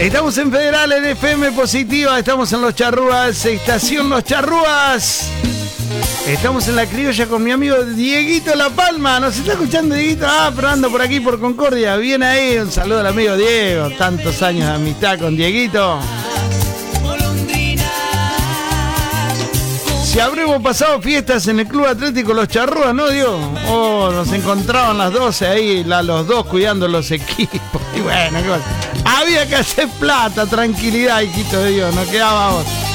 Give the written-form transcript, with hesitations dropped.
Estamos en Federal, en FM Positiva, estamos en Los Charrúas, estación Los Charrúas. Estamos en La Criolla con mi amigo Dieguito La Palma. ¿Nos está escuchando, Dieguito? Pero ando por aquí por Concordia. Bien ahí, un saludo al amigo Diego. Tantos años de amistad con Dieguito. Si habremos pasado fiestas en el Club Atlético Los Charrúas, ¿no, Diego? Nos encontraban las 12 ahí, los dos cuidando los equipos. Y bueno, ¿qué pasa? Había que hacer plata, tranquilidad, hijito de Dios, no quedaba vos.